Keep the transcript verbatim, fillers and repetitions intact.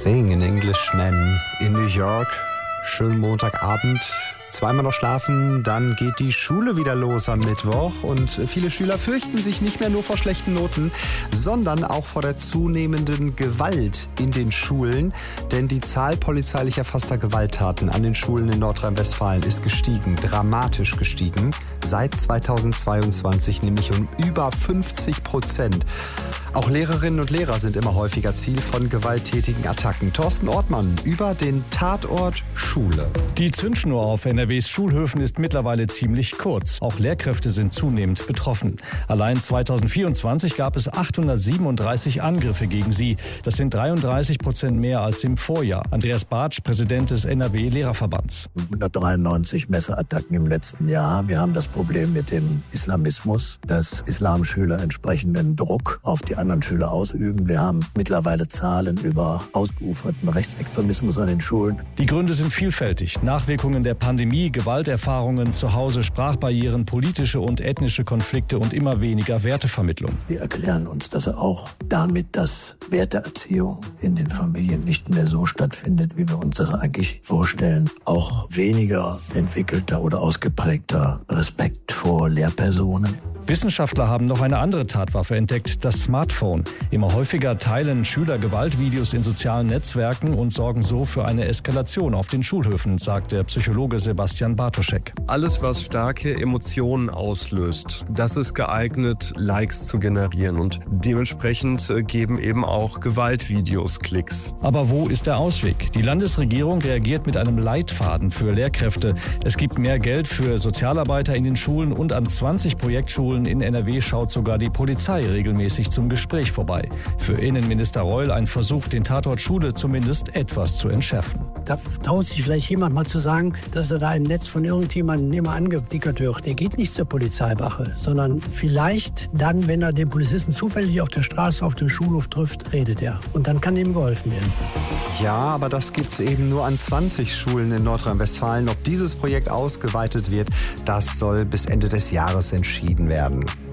Thing, an Englishman in New York. Schönen Montagabend. Zweimal noch schlafen, dann geht die Schule wieder los am Mittwoch und viele Schüler fürchten sich nicht mehr nur vor schlechten Noten, sondern auch vor der zunehmenden Gewalt in den Schulen, denn die Zahl polizeilich erfasster Gewalttaten an den Schulen in Nordrhein-Westfalen ist gestiegen, dramatisch gestiegen, seit zweitausendzweiundzwanzig nämlich um über fünfzig Prozent. Auch Lehrerinnen und Lehrer sind immer häufiger Ziel von gewalttätigen Attacken. Thorsten Ortmann über den Tatort Schule. Die Zündschnur auf N R Ws Schulhöfen ist mittlerweile ziemlich kurz. Auch Lehrkräfte sind zunehmend betroffen. Allein zweitausendvierundzwanzig gab es achthundertsiebenunddreißig Angriffe gegen sie. Das sind dreiunddreißig Prozent mehr als im Vorjahr. Andreas Bartsch, Präsident des N R W-Lehrerverbands. hundertdreiundneunzig Messerattacken im letzten Jahr. Wir haben das Problem mit dem Islamismus, dass Islamschüler entsprechenden Druck auf die anderen Schüler ausüben. Wir haben mittlerweile Zahlen über ausgeuferten Rechtsextremismus an den Schulen. Die Gründe sind vielfältig. Nachwirkungen der Pandemie, Gewalterfahrungen zu Hause, Sprachbarrieren, politische und ethnische Konflikte und immer weniger Wertevermittlung. Wir erklären uns, dass er auch damit, dass Werteerziehung in den Familien nicht mehr so stattfindet, wie wir uns das eigentlich vorstellen. Auch weniger entwickelter oder ausgeprägter Respekt vor Lehrpersonen. Wissenschaftler haben noch eine andere Tatwaffe entdeckt, das Smartphone. Immer häufiger teilen Schüler Gewaltvideos in sozialen Netzwerken und sorgen so für eine Eskalation auf den Schulhöfen, sagt der Psychologe Sebastian Bartoschek. Alles, was starke Emotionen auslöst, das ist geeignet, Likes zu generieren. Und dementsprechend geben eben auch Gewaltvideos Klicks. Aber wo ist der Ausweg? Die Landesregierung reagiert mit einem Leitfaden für Lehrkräfte. Es gibt mehr Geld für Sozialarbeiter in den Schulen und an zwanzig Projektschulen in N R W schaut sogar die Polizei regelmäßig zum Gespräch vorbei. Für Innenminister Reul ein Versuch, den Tatort Schule zumindest etwas zu entschärfen. Da traut sich vielleicht jemand mal zu sagen, dass er da im Netz von irgendjemandem immer angedickert wird. Der geht nicht zur Polizeiwache, sondern vielleicht dann, wenn er den Polizisten zufällig auf der Straße, auf dem Schulhof trifft, redet er. Und dann kann ihm geholfen werden. Ja, aber das gibt's eben nur an zwanzig Schulen in Nordrhein-Westfalen. Ob dieses Projekt ausgeweitet wird, das soll bis Ende des Jahres entschieden werden.